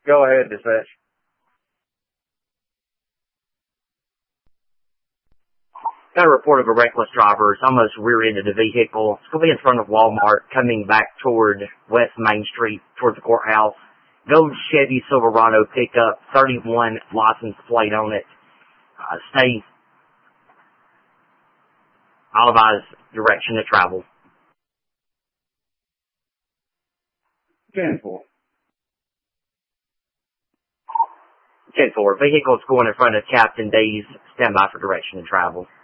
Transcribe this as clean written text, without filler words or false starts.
Go ahead, dispatch. Got a report of a reckless driver. It's almost rear-ended a vehicle. It's going to be in front of Walmart, coming back toward West Main Street, toward the courthouse. Gold Chevy Silverado pickup, 31 license plate on it. Stay. I'll advise direction to travel. 10-4. 10-4. Vehicle's going in front of Captain D's. Stand by for direction to travel.